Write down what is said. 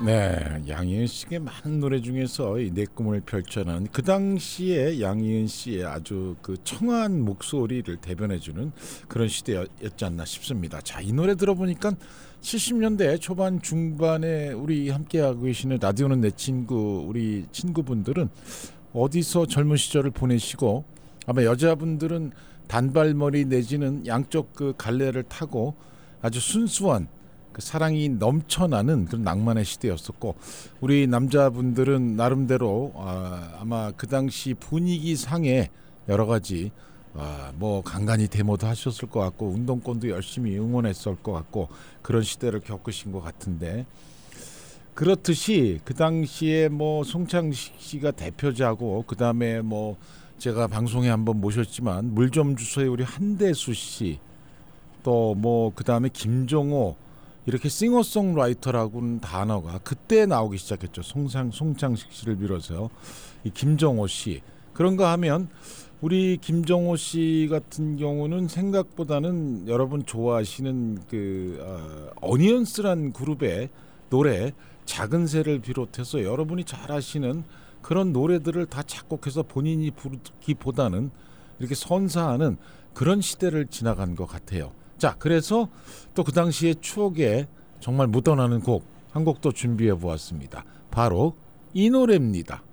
네, 양희은 씨의 많은 노래 중에서 이 내 꿈을 펼쳐라는 그 당시에 양희은 씨의 아주 그 청아한 목소리를 대변해주는 그런 시대였지 않나 싶습니다. 자, 이 노래 들어보니까 70년대 초반 중반에 우리 함께하고 계시는 라디오는 내 친구 우리 친구분들은 어디서 젊은 시절을 보내시고 아마 여자분들은 단발머리 내지는 양쪽 그 갈래를 타고 아주 순수한 그 사랑이 넘쳐나는 그런 낭만의 시대였었고 우리 남자분들은 나름대로 아마 그 당시 분위기 상에 여러 가지 뭐 간간히 데모도 하셨을 것 같고 운동권도 열심히 응원했을 것 같고 그런 시대를 겪으신 것 같은데 그렇듯이 그 당시에 뭐 송창식 씨가 대표자고 그 다음에 뭐 제가 방송에 한번 모셨지만 물 좀 주소의 우리 한대수 씨 또 뭐 그 다음에 김종호 이렇게 싱어송라이터라고는 단어가 그때 나오기 시작했죠. 송창식 씨를 빌어서 이 김종호 씨 그런가 하면 우리 김종호 씨 같은 경우는 생각보다는 여러분 좋아하시는 그 어니언스란 그룹의 노래 작은 새를 비롯해서 여러분이 잘 아시는 그런 노래들을 다 작곡해서 본인이 부르기보다는 이렇게 선사하는 그런 시대를 지나간 것 같아요. 자, 그래서 또 그 당시의 추억에 정말 묻어나는 곡 한 곡도 준비해 보았습니다. 바로 이 노래입니다.